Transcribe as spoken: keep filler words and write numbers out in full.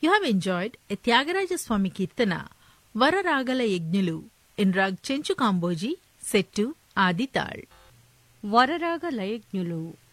You have enjoyed a Tyagaraja Swami Kirtana, Vararagala Yajñulu, in Rag Chenchu Kamboji, set to Adi Tal. వరరాగ లయజ్ఞులు